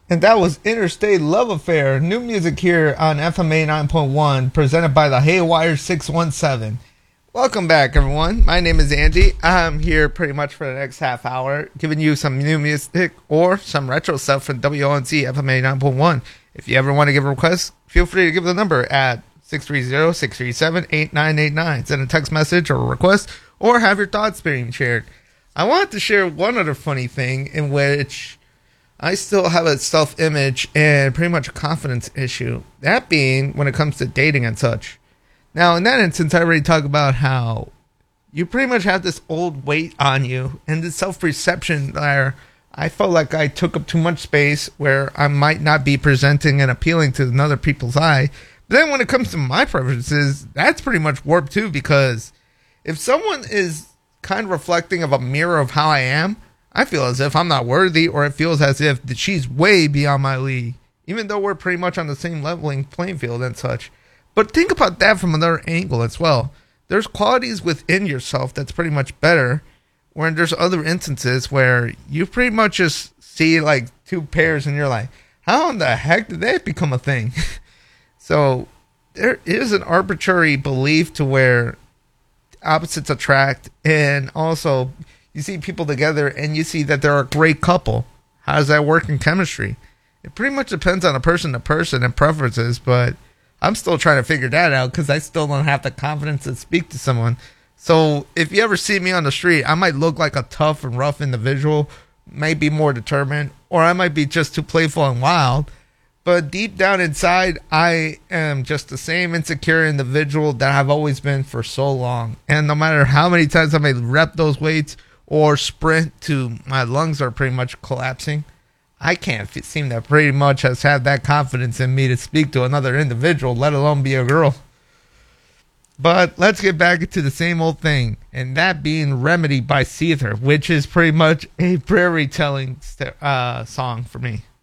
And that was Interstate Love Affair, new music here on FMA 9.1, presented by the Haywire 617. Welcome back, everyone. My name is Andy. I'm here pretty much for the next half hour, giving you some new music or some retro stuff from WONC FMA 9.1. If you ever want to give a request, feel free to give the number at 630-637-8989. Send a text message or a request, or have your thoughts being shared. I wanted to share one other funny thing in which I still have a self-image and pretty much a confidence issue. That being when it comes to dating and such. Now, in that instance, I already talked about how you pretty much have this old weight on you and this self-perception where I felt like I took up too much space where I might not be presenting and appealing to another people's eye. But then when it comes to my preferences, that's pretty much warped too, because if someone is kind of reflecting of a mirror of how I am, I feel as if I'm not worthy, or it feels as if she's way beyond my league, even though we're pretty much on the same leveling playing field and such. But think about that from another angle as well. There's qualities within yourself that's pretty much better, when there's other instances where you pretty much just see like two pairs and you're like, how in the heck did that become a thing? So there is an arbitrary belief to where opposites attract, and also you see people together and you see that they're a great couple. How does that work in chemistry? It pretty much depends on a person to person and preferences, but I'm still trying to figure that out because I still don't have the confidence to speak to someone. So if you ever see me on the street, I might look like a tough and rough individual, might be more determined, or I might be just too playful and wild. But deep down inside, I am just the same insecure individual that I've always been for so long. And no matter how many times I may rep those weights or sprint to my lungs are pretty much collapsing, I can't seem to pretty much have that confidence in me to speak to another individual, let alone be a girl. But let's get back into the same old thing, and that being Remedy by Seether, which is pretty much a prairie telling song for me.